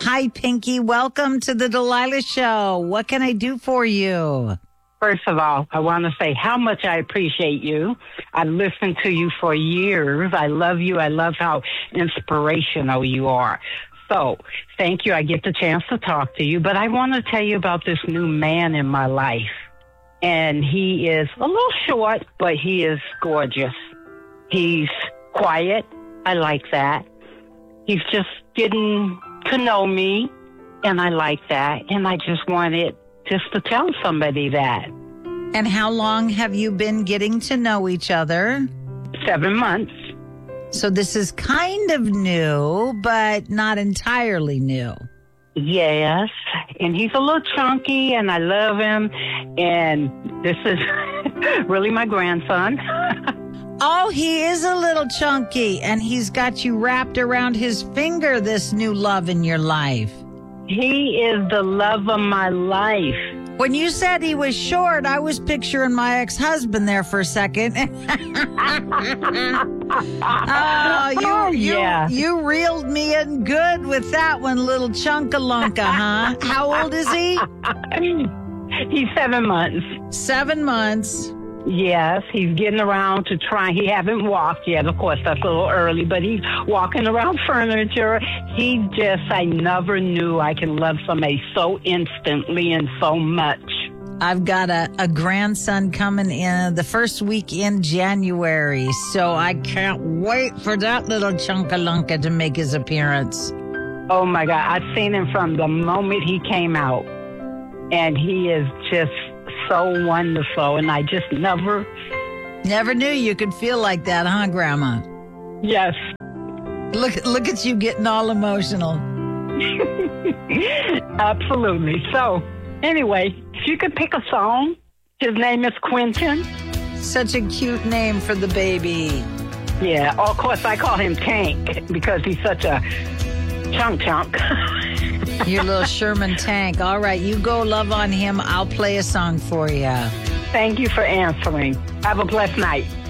Hi, Pinky. Welcome to the Delilah Show. What can I do for you? First of all, I want to say how much I appreciate you. I've listened to you for years. I love you. I love how inspirational you are. So, thank you. I get the chance to talk to you. But I want to tell you about this new man in my life. And he is a little short, but he is gorgeous. He's quiet. I like that. He's just getting to know me, and I like that. And I just wanted just to tell somebody that. And how long have you been getting to know each other? 7 months. So this is kind of new, but not entirely new. Yes, and he's a little chunky, and I love him. And this is really my grandson. Oh, he is a little chunky, and he's got you wrapped around his finger, this new love in your life. He is the love of my life. When you said he was short, I was picturing my ex-husband there for a second. You reeled me in good with that one, little chunkalunka, huh? How old is he? He's 7 months. 7 months. Yes, he's getting around to try. He hasn't walked yet. Of course, that's a little early, but he's walking around furniture. I never knew I can love somebody so instantly and so much. I've got a grandson coming in the first week in January, so I can't wait for that little chunkalunka to make his appearance. Oh, my God. I've seen him from the moment he came out, and he is just so wonderful, and I just never knew you could feel like that, huh, Grandma? Yes. Look at you getting all emotional. Absolutely. So, anyway, if you could pick a song, his name is Quentin. Such a cute name for the baby. Yeah. Of course, I call him Tank because he's such a chunk. Your little Sherman Tank. All right, you go love on him. I'll play a song for you. Thank you for answering. Have a blessed night.